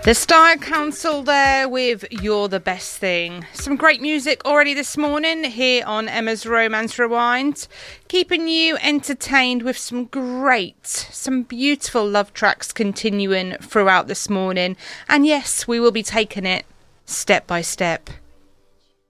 The Style Council there with You're the Best Thing. Some great music already this morning here on Emma's Romance Rewind. Keeping you entertained with some beautiful love tracks continuing throughout this morning. And yes, we will be taking it step by step.